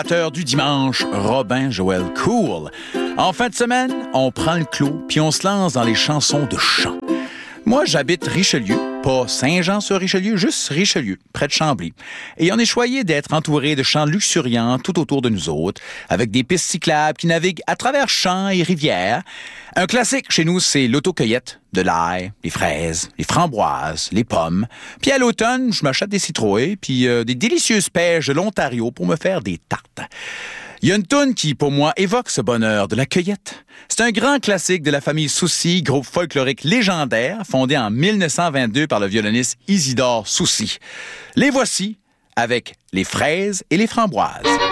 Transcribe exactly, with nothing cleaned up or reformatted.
Du dimanche, Robin Joël Cool. En fin de semaine, on prend le clos puis on se lance dans les chansons de chant. Moi, j'habite Richelieu, pas Saint-Jean-sur-Richelieu, juste Richelieu, près de Chambly. Et on est choyé d'être entouré de champs luxuriants tout autour de nous autres, avec des pistes cyclables qui naviguent à travers champs et rivières. Un classique chez nous, c'est l'autocueillette, de l'ail, les fraises, les framboises, les pommes. Puis à l'automne, je m'achète des citrouilles, puis euh, des délicieuses pêches de l'Ontario pour me faire des tartes. Il y a une toune qui, pour moi, évoque ce bonheur de la cueillette. C'est un grand classique de la famille Soucy, groupe folklorique légendaire, fondé en mille neuf cent vingt-deux par le violoniste Isidore Soucy. Les voici avec les fraises et les framboises.